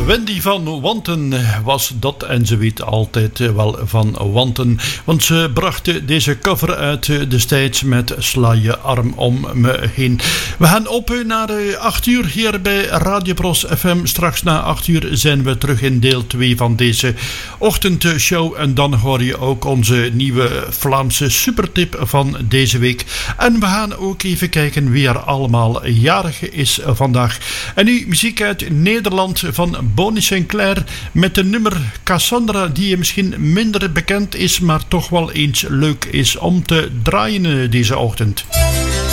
Wendy van Wanten was dat en ze weet altijd wel van Wanten. Want ze bracht deze cover uit destijds met Sla je arm om me heen. We gaan op naar 8 uur hier bij Radio Bros FM. Straks na 8 uur zijn we terug in deel 2 van deze ochtendshow. En dan hoor je ook onze nieuwe Vlaamse supertip van deze week. En we gaan ook even kijken wie er allemaal jarig is vandaag. En nu muziek uit Nederland van Bonnie Sinclair met de nummer Cassandra, die je misschien minder bekend is, maar toch wel eens leuk is om te draaien deze ochtend.